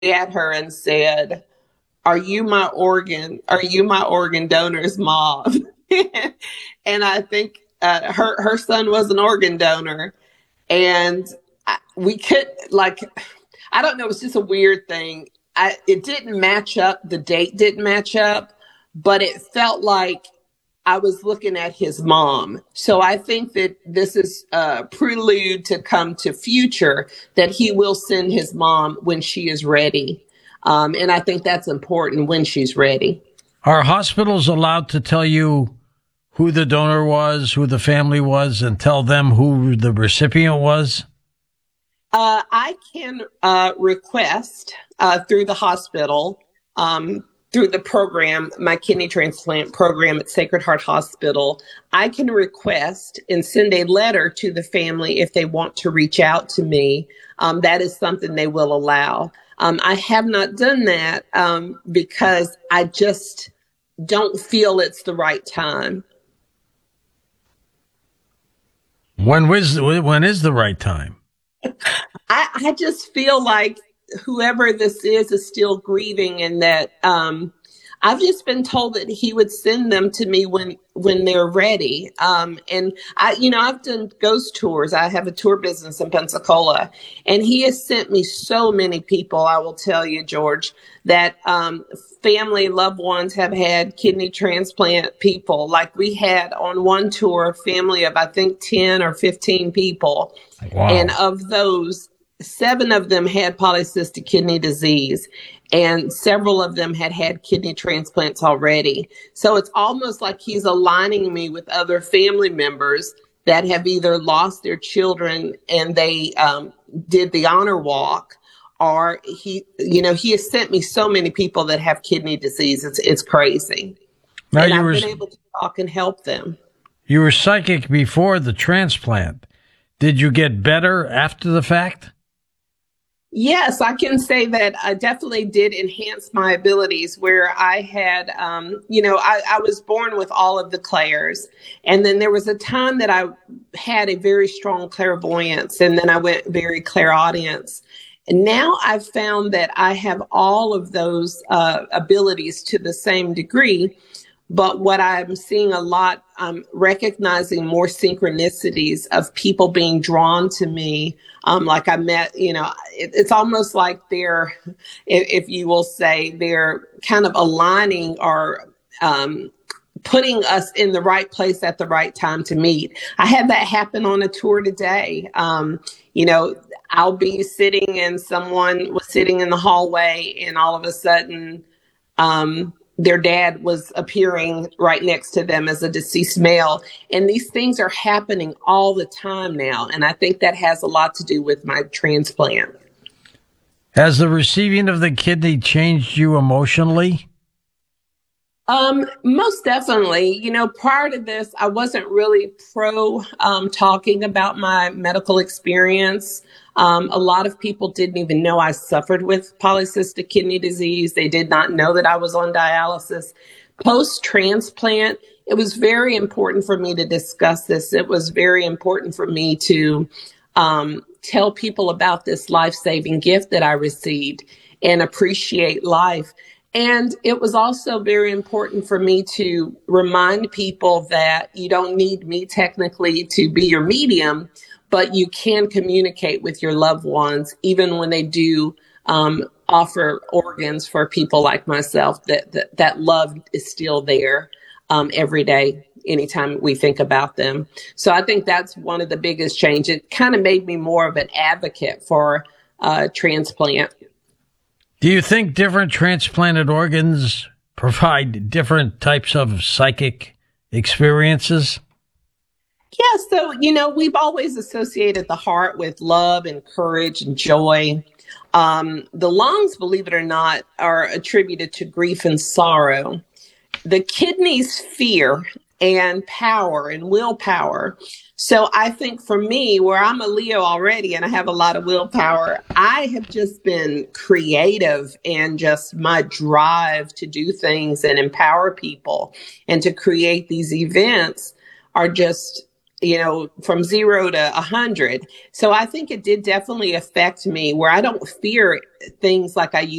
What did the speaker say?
at her and said, "Are you my organ? Are you my organ donor's mom?" And I think her son was an organ donor, and we could like, I don't know, it's just a weird thing. It didn't match up. The date didn't match up, but it felt like I was looking at his mom. So I think that this is a prelude to come to future, that he will send his mom when she is ready. And I think that's important, when she's ready. Are hospitals allowed to tell you who the donor was, who the family was, and tell them who the recipient was? I can request through the hospital, through the program, my kidney transplant program at Sacred Heart Hospital. I can request and send a letter to the family if they want to reach out to me. That is something they will allow. I have not done that because I just don't feel it's the right time. When is the right time? I just feel like whoever this is still grieving, and that I've just been told that he would send them to me when they're ready. And I've done ghost tours. I have a tour business in Pensacola, and he has sent me so many people. I will tell you, George, that family, loved ones have had kidney transplant people. Like, we had on one tour a family of, I think, 10 or 15 people. Wow. And of those, 7 of them had polycystic kidney disease, and several of them had kidney transplants already. So it's almost like he's aligning me with other family members that have either lost their children and they did the honor walk, or he has sent me so many people that have kidney disease. It's crazy. Now, and I've been able to talk and help them. You were psychic before the transplant. Did you get better after the fact? Yes, I can say that I definitely did enhance my abilities, where I had, I was born with all of the clairs. And then there was a time that I had a very strong clairvoyance, and then I went very clairaudience. And now I've found that I have all of those abilities to the same degree. But what I'm seeing a lot, I'm recognizing more synchronicities of people being drawn to me. Like I met, it's almost like they're, if you will say, they're kind of aligning or putting us in the right place at the right time to meet. I had that happen on a tour today. I'll be sitting and someone was sitting in the hallway, and all of a sudden, their dad was appearing right next to them as a deceased male. And these things are happening all the time now. And I think that has a lot to do with my transplant. Has the receiving of the kidney changed you emotionally? Most definitely. Prior to this, I wasn't really pro talking about my medical experience. A lot of people didn't even know I suffered with polycystic kidney disease. They did not know that I was on dialysis. Post-transplant, it was very important for me to discuss this. It was very important for me to tell people about this life-saving gift that I received and appreciate life. And it was also very important for me to remind people that you don't need me technically to be your medium, but you can communicate with your loved ones, even when they do offer organs for people like myself, that love is still there every day, anytime we think about them. So I think that's one of the biggest changes. It kind of made me more of an advocate for transplant. Do you think different transplanted organs provide different types of psychic experiences? Yeah, so, we've always associated the heart with love and courage and joy. The lungs, believe it or not, are attributed to grief and sorrow. The kidneys, fear and power and willpower. So I think for me, where I'm a Leo already and I have a lot of willpower, I have just been creative, and just my drive to do things and empower people and to create these events are just from 0 to 100. So I think it did definitely affect me, where I don't fear things like I